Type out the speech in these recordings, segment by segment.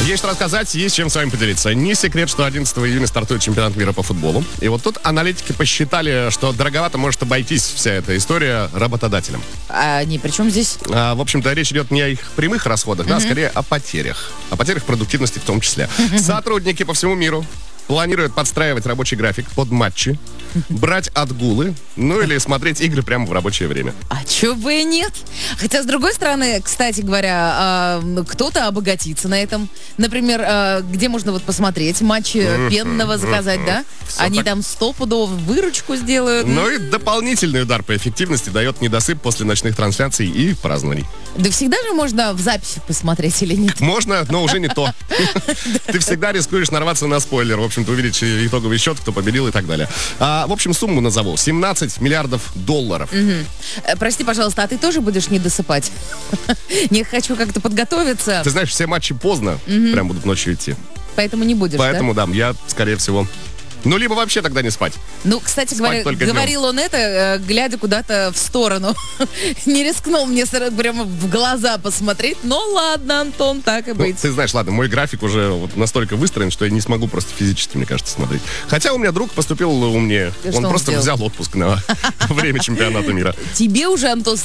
Есть что рассказать, есть чем с вами поделиться. Не секрет, что 11 июня стартует чемпионат мира по футболу. И вот тут аналитики посчитали, что дороговато может обойтись вся эта история работодателям. А они при чем здесь? В общем-то, речь идет не о их прямых расходах, да, а скорее о потерях. О потерях продуктивности в том числе. Сотрудники по всему миру планируют подстраивать рабочий график под матчи, брать отгулы, ну или смотреть игры прямо в рабочее время. А чё бы и нет? Хотя, с другой стороны, кстати говоря, кто-то обогатится на этом. Например, где можно вот посмотреть матч пенного заказать, да? Всё Они так. там стопудово выручку сделают. Ну и дополнительный удар по эффективности дает недосып после ночных трансляций и празднований. Да всегда же можно в записи посмотреть или нет? Можно, но уже не то. Ты всегда рискуешь нарваться на спойлер. В общем-то, увидеть итоговый счет, кто победил и так далее. В общем, сумму назову. $17 миллиардов. Прости, пожалуйста, а ты тоже будешь не досыпать? Не хочу как-то подготовиться, Ты знаешь, все матчи поздно прям будут ночью идти. поэтому не будешь, Поэтому, да, я, скорее всего... Ну, либо вообще тогда не спать. Ну, кстати говоря, только днем. говорил он это, глядя куда-то в сторону. Не рискнул мне сразу прямо в глаза посмотреть. Ну, ладно, Антон, так и Ну, быть. ты знаешь, ладно, мой график уже вот настолько выстроен, что я не смогу просто физически, мне кажется, смотреть. Хотя у меня друг поступил умнее. И что Он он просто сделал? взял отпуск на время чемпионата мира. Тебе уже, Антос,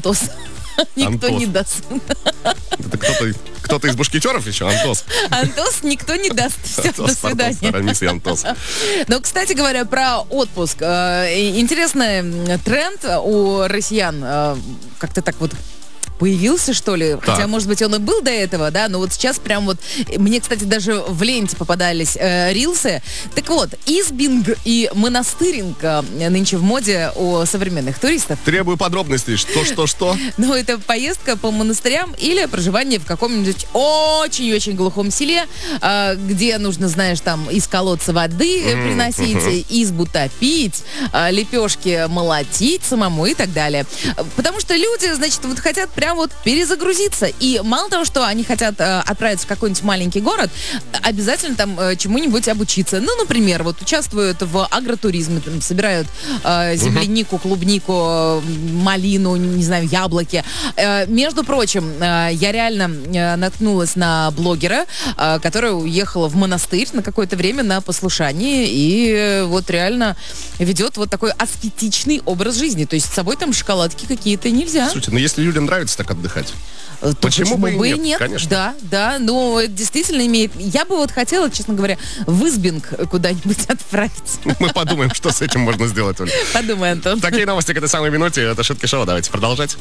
никто Антос. не даст. Это кто-то из бушкетеров еще, Антос. Антос никто не даст. Все, до свидания. Арамис и Антос. Но, кстати говоря, про отпуск. Интересный тренд у россиян. Как-то так вот появился, что ли? Так. Хотя, может быть, он и был до этого, да, но вот сейчас прям вот... Мне, кстати, даже в ленте попадались рилсы. Так вот, Избинг и Монастыринг нынче в моде у современных туристов. Требую подробностей. Что? Ну, это поездка по монастырям или проживание в каком-нибудь очень-очень глухом селе, где нужно, знаешь, там из колодца воды приносить, избу топить, лепешки молотить самому и так далее. Потому что люди, значит, вот хотят прям вот перезагрузиться. И мало того, что они хотят отправиться в какой-нибудь маленький город, обязательно там чему-нибудь обучиться. Ну, например, вот участвуют в агротуризме, там, собирают землянику, клубнику, малину, не знаю, яблоки. Между прочим, я реально наткнулась на блогера, которая уехала в монастырь на какое-то время на послушание и вот реально ведет вот такой аскетичный образ жизни. То есть с собой там шоколадки какие-то нельзя. Слушайте, ну если людям нравится так отдыхать, То почему бы и нет? Конечно. Да, ну, это действительно имеет... Я бы вот хотела, честно говоря, в Избинг куда-нибудь отправиться. мы подумаем, что с этим можно сделать, Оль. Подумай, Антон. Такие новости к этой самой минуте. Это Шутки Шоу. Давайте продолжать.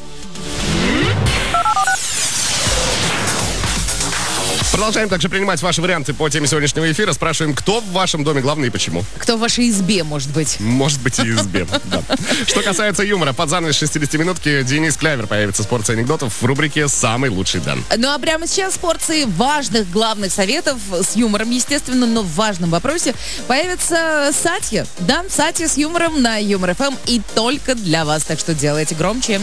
Продолжаем также принимать ваши варианты по теме сегодняшнего эфира. Спрашиваем, кто в вашем доме главный и почему. Кто в вашей избе, может быть? Может быть, и избе. Да. Что касается юмора, под занавес 60-минутки Денис Клявер появится с порцией анекдотов в рубрике «Самый лучший Дэн». Ну а прямо сейчас порции важных главных советов с юмором, естественно, но в важном вопросе появится Сатья. Да, Сатья с юмором на Юмор ФМ и только для вас. Так что делайте громче.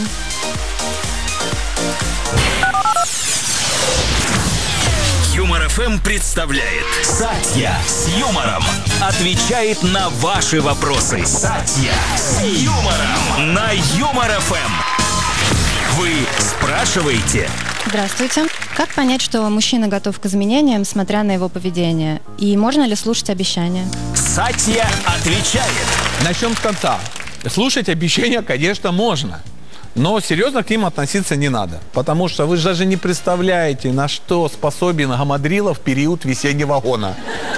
Юмор ФМ представляет Сатья с юмором. Отвечает на ваши вопросы. Сатья с юмором на Юмор ФМ. Вы спрашиваете. Здравствуйте. Как понять, что мужчина готов к изменениям, смотря на его поведение? И можно ли слушать обещания? Сатья отвечает. Начнем с конца. Слушать обещания, конечно, можно. Но серьезно к ним относиться не надо. Потому что вы же даже не представляете, на что способен Гамадрилов в период весеннего гона.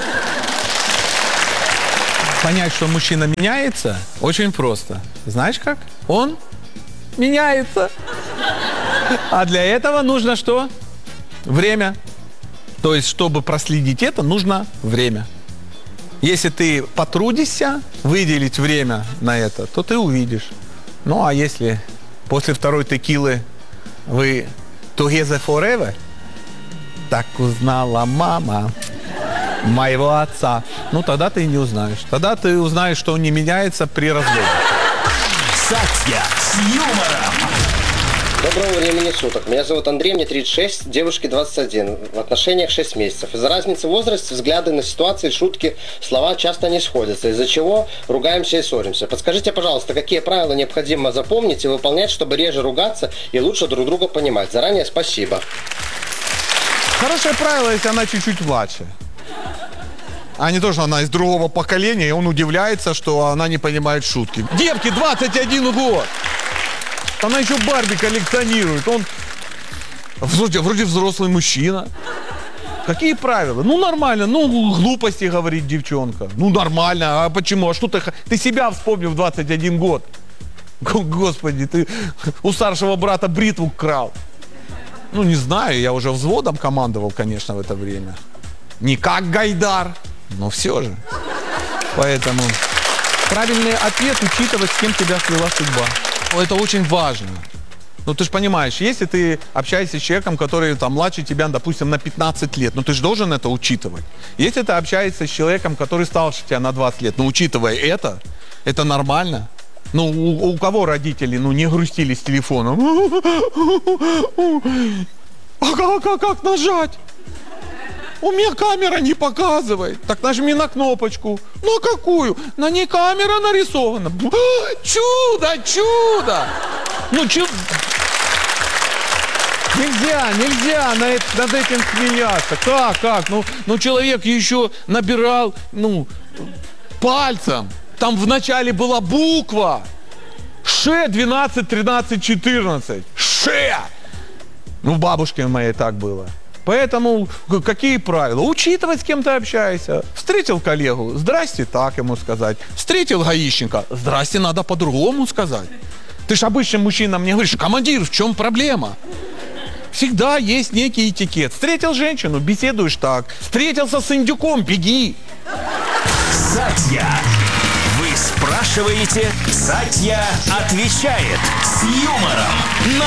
Понять, что мужчина меняется, очень просто. Знаешь как? Он меняется. А для этого нужно что? Время. То есть, чтобы проследить это, нужно время. Если ты потрудишься выделить время на это, то ты увидишь. Ну, а если после второй текилы вы together forever, так узнала мама моего отца, ну, тогда ты не узнаешь. Тогда ты узнаешь, что он не меняется при разводе. Сатья с юмором. Доброго времени суток. Меня зовут Андрей, мне 36, девушке 21. В отношениях 6 месяцев. Из-за разницы в возрасте, взгляды на ситуации, шутки, слова часто не сходятся, из-за чего ругаемся и ссоримся. Подскажите, пожалуйста, какие правила необходимо запомнить и выполнять, чтобы реже ругаться и лучше друг друга понимать? Заранее спасибо. Хорошее правило, если она чуть-чуть младше. А не то, что она из другого поколения, и он удивляется, что она не понимает шутки. Девке 21 год. Она еще Барби коллекционирует. Он вроде взрослый мужчина. Какие правила? Ну, нормально. Ну, глупости говорит девчонка. Ну, нормально. А почему? А что ты себя вспомнил в 21 год? Господи, ты у старшего брата бритву крал. Ну, не знаю, я уже взводом командовал, конечно, в это время. Не как Гайдар, но все же. Поэтому правильный ответ — учитывать, с кем тебя свела судьба. Это очень важно. Ну, ты же понимаешь, если ты общаешься с человеком, который там младше тебя, допустим, на 15 лет, ну, ты же должен это учитывать. Если ты общаешься с человеком, который старше тебя на 20 лет, ну, учитывая это нормально. Ну, у кого родители, ну, не грустили с телефоном? А как нажать? У меня камера не показывает. Так нажми на кнопочку. Ну, а какую? На ней камера нарисована. Чудо! Ну, Нельзя над этим смеяться. Как? Ну, человек еще набирал, пальцем. Там вначале была буква. Ш, 12, 13, 14. Ш! Ну, бабушке моей так было. Поэтому какие правила? Учитывать, с кем ты общаешься. Встретил коллегу, здрасте, так ему сказать. Встретил гаишника, здрасте, надо по-другому сказать. Ты ж обычным мужчинам не говоришь: командир, в чем проблема? Всегда есть некий этикет. Встретил женщину, беседуешь так. Встретился с индюком, беги. Сатья. Вы спрашиваете, Сатья отвечает с юмором на